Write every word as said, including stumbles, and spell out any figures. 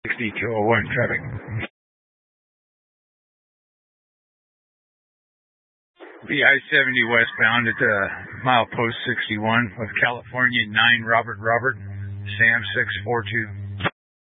sixty-two oh one traffic. The I seventy westbound at uh, milepost sixty-one with California nine Robert Robert, Sam six four two.